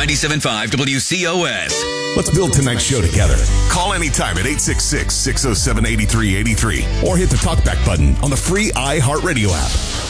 97.5 WCOS. Let's build tonight's show together. Call anytime at 866-607-8383 or hit the talkback button on the free iHeartRadio app.